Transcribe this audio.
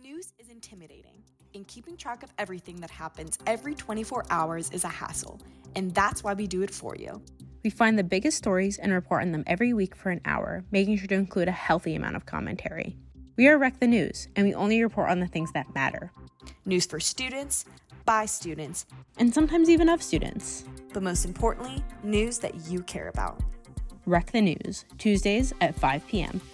News is intimidating, and keeping track of everything that happens every 24 hours is a hassle, and that's why we do it for you. We find the biggest stories and report on them every week for an hour, making sure to include a healthy amount of commentary. We are Wreck the News, and we only report on the things that matter. News for students, by students, and sometimes even of students. But most importantly, news that you care about. Wreck the News, Tuesdays at 5 p.m.